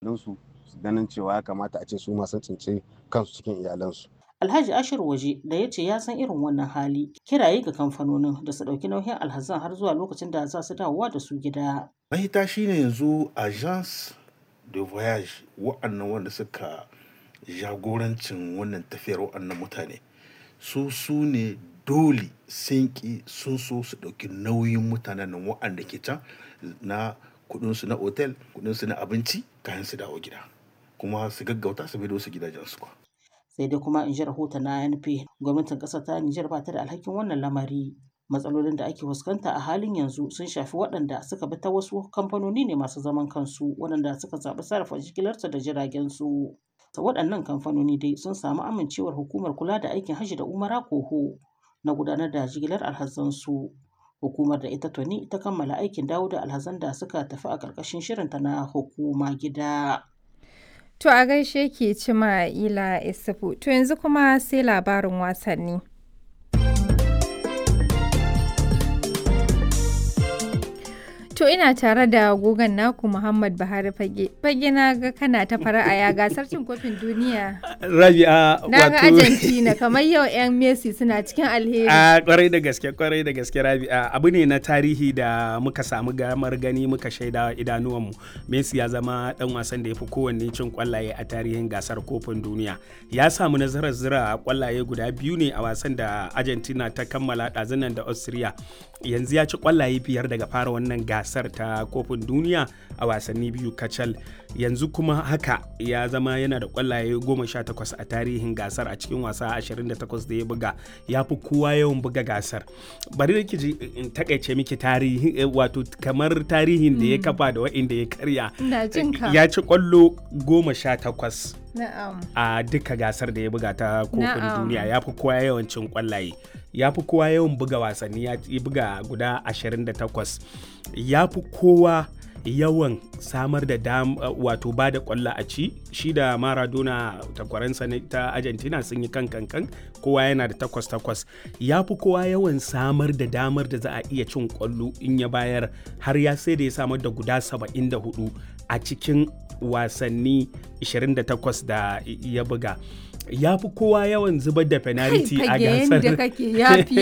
ɗinsu su ganin cewa ya kamata a ce su ma sun tsinci kansu cikin iyalansu. Alhaji Ashir Waje da ya ce ya san irin wannan hali kiraye ga kamfanonin da su ɗauki nauyin alhazan har zuwa lokacin da za su dawowa da su gida. Mahita shine yanzu agence de voyage wa'annan wanda suka jagorancin wannan tafiyar wa'annan mutane su ne dole sun so su ɗauki nauyin mutanen nan wa'anda ke can na kuɗinsu na otel kuɗinsu na abinci kayan su dawo gida kuma su gaggauta su bido su gidajensu kwa. Sai dai kuma in ji rahoton na ANP gwamnatin ƙasar ta Nijar ba ta da alhakin wannan lamari. Matsalolin da ake fuskanta a halin yanzu sun shafi waɗanda suka bi ta wasu kamfanoni ne masu zaman kansu waɗanda suka zaɓi sarrafa jigilarsu da jiragen su. Waɗannan kamfanoni dai sun samu amincewar hukumar kula da aikin hajji da umara koho na gudanar da jigilar alhazansu. Hukumar da ita tuni ta kammala aikin dawo da alhazan da suka tafi a ƙarƙashin shirinta na hukuma gida. To a gaishe ki Cima'ila Isufu. To yanzu kuma sai labarin wasanni. To ina tare da gogon naku Muhammad Buhari Fage. Fage na ga kana ta fara'a ya gasar cin kofin duniya. Rabi'a Na ga Argentina kamar yau 'yan Messi suna cikin alheri. Kwarai da gaske Rabi'a. Abu ne na tarihi da muka samu gamar gani muka shaida idanuwanmu. Messi ya zama dan wasan da ya fi kowanne cin kwallaye a tarihin gasar kofin duniya. Ya samu nasarar zira kwallaye guda biyu ne a wasan da Argentina ta kammala ɗazunan da Austria. Yanzu ya ci kwallaye 5 daga fara wannan gasar ta kofin duniya a wasanni 2 kacal. Yanzu kuma haka ya zama yana da kwallaye 18 a tarihin gasar a cikin wasa 28 da ya buga. Ya fi kowa yawan buga gasar. Bari da ji in takaice miki tarihi wato kamar tarihin da ya kafa da wa'inda ya karya. Ya ci kwallo 18 a duka gasar da ya buga ta kofin duniya. Ya fi kowa yawan cin kwallaye. Ya fi kowa yawan buga wasanni, ya buga guda 28. Ya fi kowa yawan samar da wato ba da kwallo a ci. Shi da Maradona takwaransa ta Argentina sun yi kan kowa yana da 8. Ya fi kowa yawan samar da damar da za a iya cin kwallo in ya bayar, har ya sai da ya samar da guda 74 a cikin wasanni 28 da ya buga. Ya fi kowa yawan zubar da penalty a gasar. Da kake yafi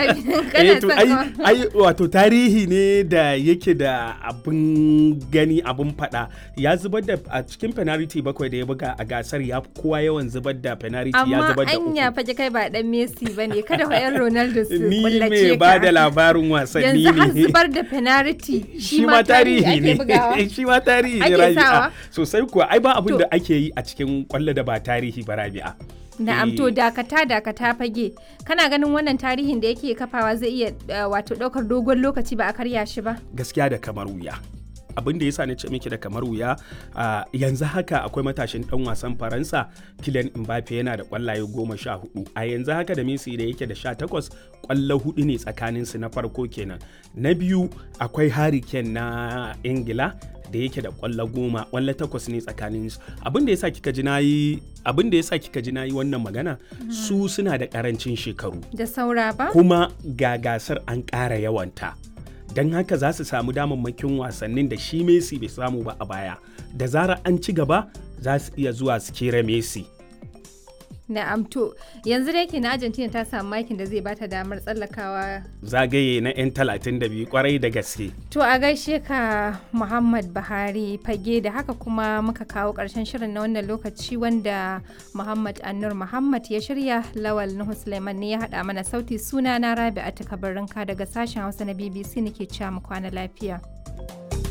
wato tarihi ne da yake da abin gani abin fada. Ya zubar da a cikin penalty 7 da ya buga a gasar, ya fi kowa yawan zubar da penalty. Ya zubar da 3. Amma anya fage kai ba dan Messi bane, kada wa yan Ronaldo su kullace ka. Ni me ba da labarin wasanni ne. Yanzu har zubar da penalty shi ma tarihi ne. Shi ma tarihi ne, Rabi'a. Sosai kuwa ai ba abin da ake yi a cikin kwallo da ba tarihi ba, Rabi'a. Na'am, to dakata Fage, kana ganin wannan tarihin da yake kafawa zai iya wato daukar dogon lokaci ba a karya shi ba? Gaskiya da kamar wuya. Abin da yasa ne ce miki da kamar wuya, yanzu haka akwai matashin dan wasan Faransa Kylian Mbappe yana da kwallaye 14. A yanzu haka da Messi da yake da 18, kwallo 4 ne tsakanin su, na farko kenan. Na biyu akwai Harry Kane na Ingila da yake da kwallo 10, kwallo 8 ne tsakanin su. Abin da yasa kika ji nayi wannan magana, su suna da karancin shekaru da saura ba, kuma ga gasar an ƙara yawanta. Don haka za su samu damammakin wasannin da shi Messi bai samu ba a baya. Da zarar an ci gaba za su iya zuwa su kera Messi. Na'am, to yanzu dai na Argentina ta samu makin da zai bata damar tsallakawa zagaye na 'yan 32 kwarai da gaske. To a gaishe ka Muhammad Buhari Fage, da haka kuma muka kawo ƙarshen shirin na wannan lokaci wanda Muhammad Annur Muhammad ya shirya. Lawal Nuhu Suleiman ne ya haɗa mana sauti. Suna na Rabi'atu Kabarinka daga sashen Hausa na BBC nake cewa mu kwana lafiya.